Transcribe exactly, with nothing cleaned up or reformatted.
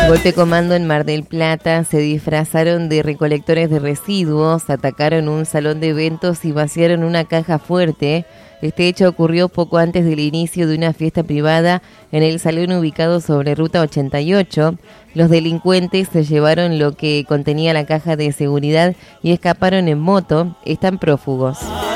Golpe comando en Mar del Plata, se disfrazaron de recolectores de residuos, atacaron un salón de eventos y vaciaron una caja fuerte. Este hecho ocurrió poco antes del inicio de una fiesta privada en el salón ubicado sobre Ruta ochenta y ocho. Los delincuentes se llevaron lo que contenía la caja de seguridad y escaparon en moto. Están prófugos.